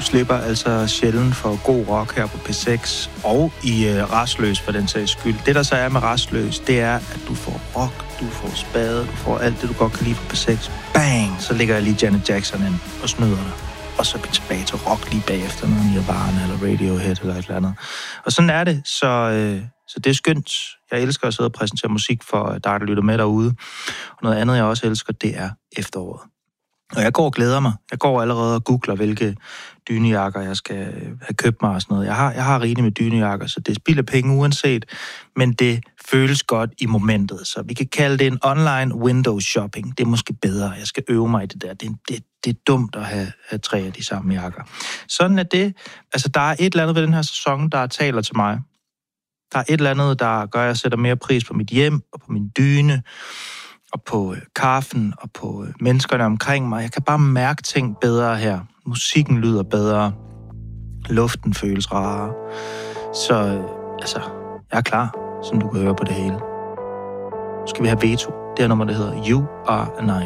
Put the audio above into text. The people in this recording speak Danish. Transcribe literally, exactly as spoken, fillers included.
slipper altså sjældent for god rock her på P seks, og i uh, Rastløs for den sags skyld. Det, der så er med Rastløs, det er, at du får rock, du får spade, du får alt det, du godt kan lide på P seks. Bang! Så ligger jeg lige Janet Jackson ind og snyder dig. Og så vi tilbage til rock lige bagefter, noget Nirvana eller Radiohead eller et eller andet. Og sådan er det, så, øh, så det er skønt. Jeg elsker at sidde og præsentere musik for dig, der lytter med derude. Og noget andet, jeg også elsker, det er efteråret. Og jeg går og glæder mig. Jeg går allerede og googler, hvilke dynejakker jeg skal have købt mig og sådan noget. Jeg har, jeg har rigeligt med dynejakker, så det spilder penge uanset, men det føles godt i momentet. Så vi kan kalde det en online window shopping. Det er måske bedre. Jeg skal øve mig i det der. Det, det, det er dumt at have, have tre af de samme jakker. Sådan er det. Altså, der er et eller andet ved den her sæson, der taler til mig. Der er et eller andet, der gør, at jeg sætter mere pris på mit hjem og på min dyne, og på øh, kaffen, og på øh, menneskerne omkring mig. Jeg kan bare mærke ting bedre her. Musikken lyder bedre. Luften føles rarere. Så, øh, altså, jeg er klar, som du kan høre på det hele. Nu skal vi have Veto. Det er nummer, der hedder You Are a Nine.